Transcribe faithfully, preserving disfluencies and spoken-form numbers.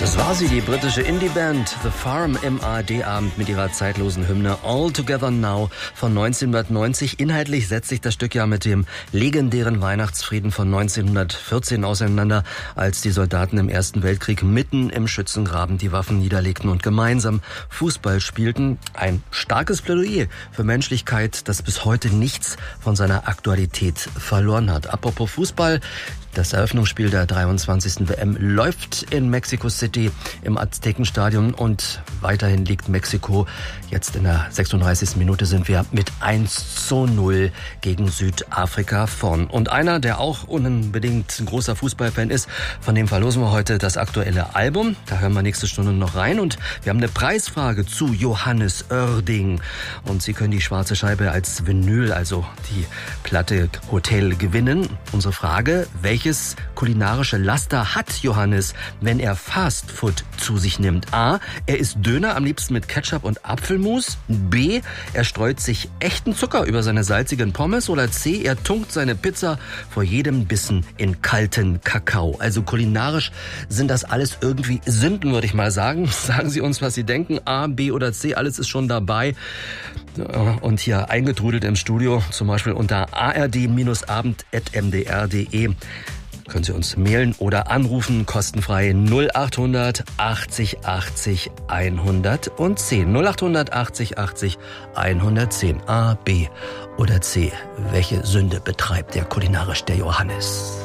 Das war sie, die britische Indie-Band The Farm im A R D-Abend mit ihrer zeitlosen Hymne All Together Now von neunzehnhundertneunzig. Inhaltlich setzt sich das Stück ja mit dem legendären Weihnachtsfrieden von neunzehnhundertvierzehn auseinander, als die Soldaten im Ersten Weltkrieg mitten im Schützengraben die Waffen niederlegten und gemeinsam Fußball spielten. Ein starkes Plädoyer für Menschlichkeit, das bis heute nichts von seiner Aktualität verloren hat. Apropos Fußball, das Eröffnungsspiel der dreiundzwanzigsten W M läuft in Mexico City im Aztekenstadion und weiterhin liegt Mexiko. Jetzt in der sechsunddreißigsten Minute sind wir mit eins zu null gegen Südafrika vorn. Und einer, der auch unbedingt ein großer Fußballfan ist, von dem verlosen wir heute das aktuelle Album. Da hören wir nächste Stunde noch rein. Und wir haben eine Preisfrage zu Johannes Oerding. Und Sie können die schwarze Scheibe als Vinyl, also die Platte Hotel, gewinnen. Unsere Frage: Welches kulinarische Laster hat Johannes, wenn er Fastfood zu sich nimmt? A. Er isst Döner, am liebsten mit Ketchup und Apfelmus. B. Er streut sich echten Zucker über seine salzigen Pommes. Oder C. Er tunkt seine Pizza vor jedem Bissen in kalten Kakao. Also kulinarisch sind das alles irgendwie Sünden, würde ich mal sagen. Sagen Sie uns, was Sie denken. A, B oder C, alles ist schon dabei. Und hier eingetrudelt im Studio, zum Beispiel unter a r d abend at m d r punkt d e. Können Sie uns mailen oder anrufen, kostenfrei null achthundert achtzig achtzig hundertzehn. null achthundert achtzig achtzig hundertzehn. A, B oder C. Welche Sünde betreibt der kulinarisch der Johannes?